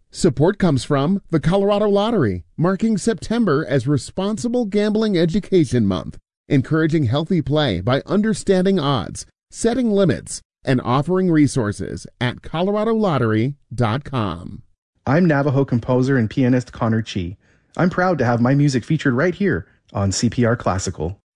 Support comes from the Colorado Lottery, marking September as Responsible Gambling Education Month, encouraging healthy play by understanding odds, setting limits, and offering resources at coloradolottery.com. I'm Navajo composer and pianist Connor Chi. I'm proud to have my music featured right here on CPR Classical.